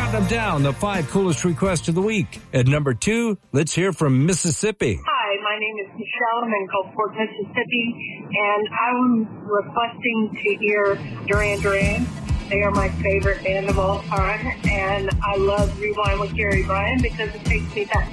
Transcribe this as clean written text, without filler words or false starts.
counting them down, the 5 coolest requests of the week. At number 2, let's hear from Mississippi. Hi, my name is Michelle. I'm in Gulfport, Mississippi, and I'm requesting to hear Duran Duran. They are my favorite band of all time, and I love Rewind with Gary Bryan because it takes me back